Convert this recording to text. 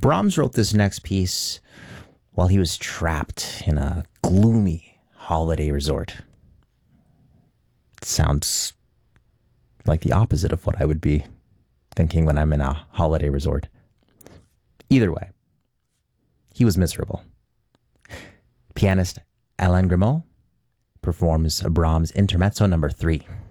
Brahms wrote this next piece while he was trapped in a gloomy holiday resort. It sounds like the opposite of what I would be thinking when I'm in a holiday resort. Either way, he was miserable. Pianist Alain Grimaud performs Brahms Intermezzo number 3.